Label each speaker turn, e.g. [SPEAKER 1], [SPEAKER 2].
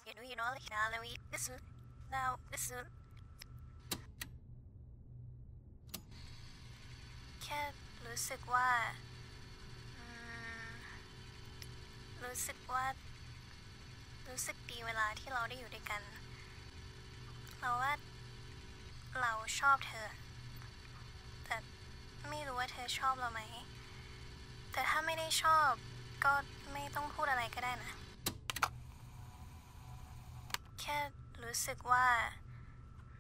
[SPEAKER 1] you know, like now listen now listen แค่รู้สึกว่ารู้สึกดีเวลาที่เราได้อยู่ด้วยกันเราว่าเราชอบเธอแต่ไม่รู้ว่าเธอชอบเราไหมแต่ถ้าไม่ได้ชอบก็ไม่ต้องพูดอะไรก็ได้นะแค่รู้สึกว่า